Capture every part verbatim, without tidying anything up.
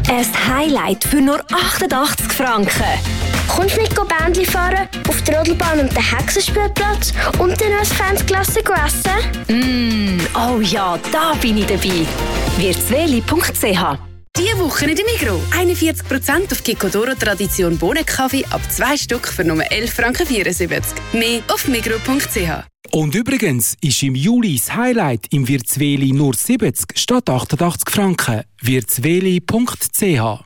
Ein Highlight für nur achtundachtzig Franken. Kommst du mit Bändli fahren, auf der Rodelbahn und den Hexenspielplatz und dann als Fansklasse essen? Mm, oh ja, da bin ich dabei. wirtsweli punkt c h. Diese Woche in der Migros. einundvierzig Prozent auf Kikkodoro Tradition Bohnenkaffee ab zwei Stück für nur elf Franken vierundsiebzig. Mehr auf migros punkt c h. Und übrigens ist im Juli das Highlight im Wirtsweli nur siebzig statt achtundachtzig Franken. wirtsweli punkt c h.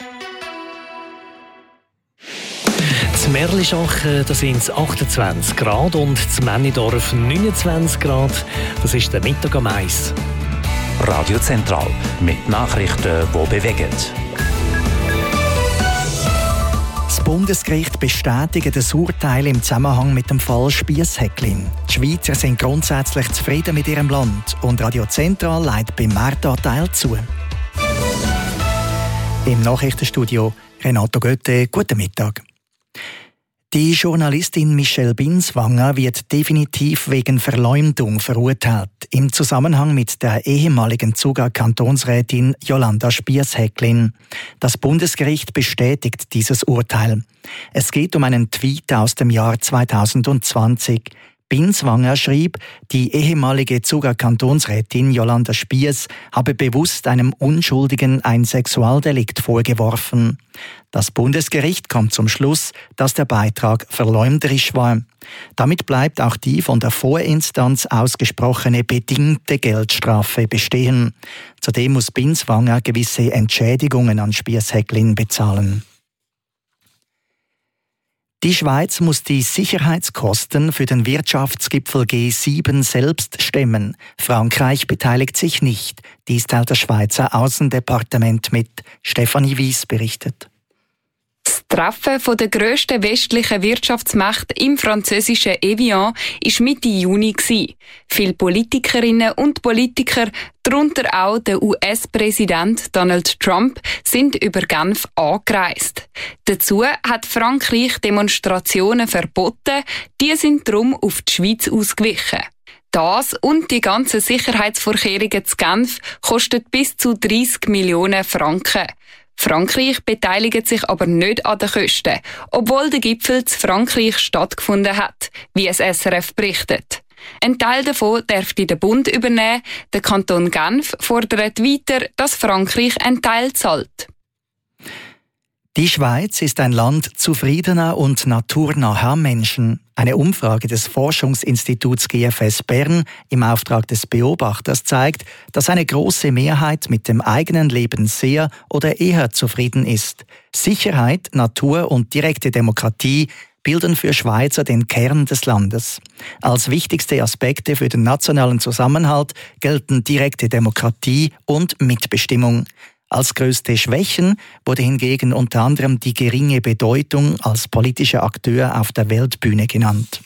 In Merlischachen sind es achtundzwanzig Grad und in Männidorf neunundzwanzig Grad. Das ist der Mittag am Eis. Radio Zentral mit Nachrichten, die bewegen. Das Bundesgericht bestätigt das Urteil im Zusammenhang mit dem Fall Spiess-Häcklin. Die Schweizer sind grundsätzlich zufrieden mit ihrem Land und Radio Zentral leitet beim Mehrtanteil zu. Im Nachrichtenstudio Renato Götte, guten Mittag. Die Journalistin Michelle Binswanger wird definitiv wegen Verleumdung verurteilt, im Zusammenhang mit der ehemaligen Zuger Kantonsrätin Jolanda Spiess-Häcklin. Das Bundesgericht bestätigt dieses Urteil. Es geht um einen Tweet aus dem Jahr zweitausendzwanzig. Binswanger schrieb, die ehemalige Zuger Kantonsrätin Jolanda Spiess habe bewusst einem Unschuldigen ein Sexualdelikt vorgeworfen. Das Bundesgericht kommt zum Schluss, dass der Beitrag verleumderisch war. Damit bleibt auch die von der Vorinstanz ausgesprochene bedingte Geldstrafe bestehen. Zudem muss Binswanger gewisse Entschädigungen an Spiess-Häcklin bezahlen. Die Schweiz muss die Sicherheitskosten für den Wirtschaftsgipfel G sieben selbst stemmen. Frankreich beteiligt sich nicht. Dies teilt das Schweizer Aussendepartement mit. Stefanie Wies berichtet. Das Treffen der grössten westlichen Wirtschaftsmächte im französischen Evian war Mitte Juni. Viele Politikerinnen und Politiker, darunter auch der U S-Präsident Donald Trump, sind über Genf angereist. Dazu hat Frankreich Demonstrationen verboten, die sind darum auf die Schweiz ausgewichen. Das und die ganzen Sicherheitsvorkehrungen zu Genf kostet bis zu dreissig Millionen Franken. Frankreich beteiligt sich aber nicht an den Kosten, obwohl der Gipfel zu Frankreich stattgefunden hat, wie es S R F berichtet. Ein Teil davon dürfte der Bund übernehmen. Der Kanton Genf fordert weiter, dass Frankreich einen Teil zahlt. Die Schweiz ist ein Land zufriedener und naturnaher Menschen. Eine Umfrage des Forschungsinstituts G F S Bern im Auftrag des Beobachters zeigt, dass eine große Mehrheit mit dem eigenen Leben sehr oder eher zufrieden ist. Sicherheit, Natur und direkte Demokratie bilden für Schweizer den Kern des Landes. Als wichtigste Aspekte für den nationalen Zusammenhalt gelten direkte Demokratie und Mitbestimmung. Als größte Schwächen wurde hingegen unter anderem die geringe Bedeutung als politischer Akteur auf der Weltbühne genannt.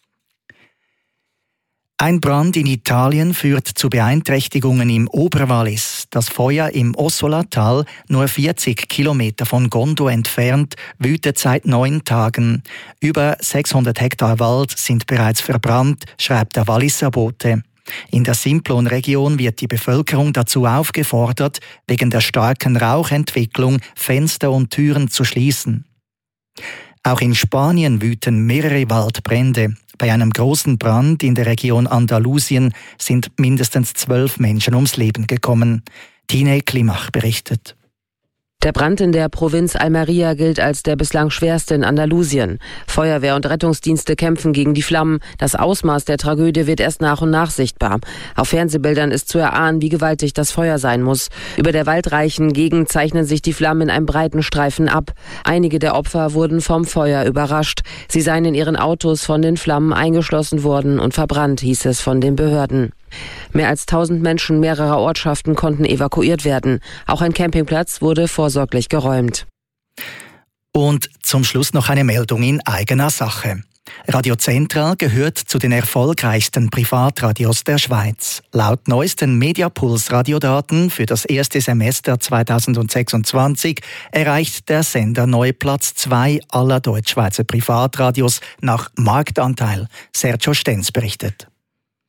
Ein Brand in Italien führt zu Beeinträchtigungen im Oberwallis. Das Feuer im Ossola-Tal, nur vierzig Kilometer von Gondo entfernt, wütet seit neun Tagen. Über sechshundert Hektar Wald sind bereits verbrannt, schreibt der Walliser Bote. In der Simplon-Region wird die Bevölkerung dazu aufgefordert, wegen der starken Rauchentwicklung Fenster und Türen zu schließen. Auch in Spanien wüten mehrere Waldbrände. Bei einem großen Brand in der Region Andalusien sind mindestens zwölf Menschen ums Leben gekommen. Tine Klimach berichtet. Der Brand in der Provinz Almería gilt als der bislang schwerste in Andalusien. Feuerwehr und Rettungsdienste kämpfen gegen die Flammen. Das Ausmaß der Tragödie wird erst nach und nach sichtbar. Auf Fernsehbildern ist zu erahnen, wie gewaltig das Feuer sein muss. Über der waldreichen Gegend zeichnen sich die Flammen in einem breiten Streifen ab. Einige der Opfer wurden vom Feuer überrascht. Sie seien in ihren Autos von den Flammen eingeschlossen worden und verbrannt, hieß es von den Behörden. Mehr als tausend Menschen mehrerer Ortschaften konnten evakuiert werden. Auch ein Campingplatz wurde vorsorglich geräumt. Und zum Schluss noch eine Meldung in eigener Sache. Radio Zentral gehört zu den erfolgreichsten Privatradios der Schweiz. Laut neuesten Mediapuls-Radiodaten für das erste Semester zweitausendsechsundzwanzig erreicht der Sender neu Platz zwei aller Deutschschweizer Privatradios nach Marktanteil. Sergio Stenz berichtet.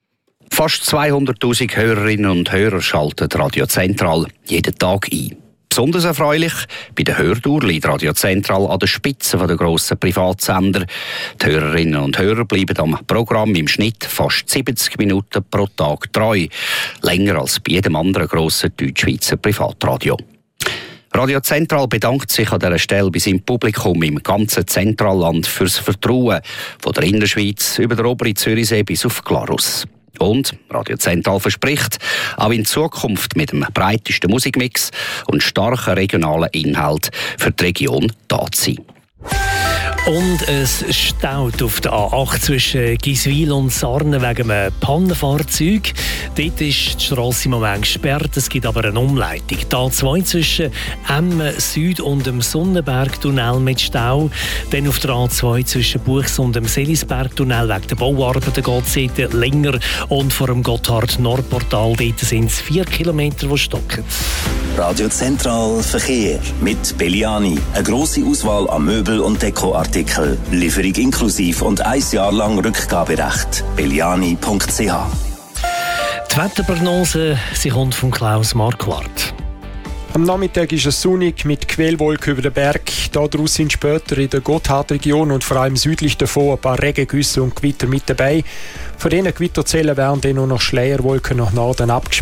Fast zweihunderttausend Hörerinnen und Hörer schalten Radio Zentral jeden Tag ein. Besonders erfreulich, bei der Hörtour liegt Radio Zentral an der Spitze der grossen Privatsender. Die Hörerinnen und Hörer bleiben am Programm im Schnitt fast siebzig Minuten pro Tag treu. Länger als bei jedem anderen grossen Deutschschweizer Privatradio. Radio Zentral bedankt sich an dieser Stelle bei seinem Publikum im ganzen Zentralland fürs Vertrauen, von der Innerschweiz über den oberen Zürichsee bis auf Glarus. Und Radio Zentral verspricht, auch in Zukunft mit dem breitesten Musikmix und starken regionalen Inhalt für die Region da zu sein. Und es staut auf der A acht zwischen Giswil und Sarnen wegen einem Pannenfahrzeug. Dort ist die Strasse im Moment gesperrt, es gibt aber eine Umleitung. Die A zwei zwischen Emmen Süd und dem Sonnenbergtunnel mit Stau. Dann auf der A zwei zwischen Buchs und dem Selisbergtunnel wegen der Bauarbeiten geht es dort länger. Und vor dem Gotthard-Nordportal dort sind es vier Kilometer, die stocken. Radio Zentral Verkehr mit Belliani. Eine grosse Auswahl an Möbel- und Dekoartikeln. Lieferung inklusiv und ein Jahr lang Rückgaberecht. belliani punkt c h. Die Wetterprognose, sie kommt von Klaus Marquardt. Am Nachmittag ist es sonnig mit Quellwolken über den Berg. Daraus sind später in der Gotthardregion und vor allem südlich davon ein paar Regengüsse und Gewitter mit dabei. Von diesen Gewitterzellen werden dann nur noch Schleierwolken nach Norden abgeschwächt.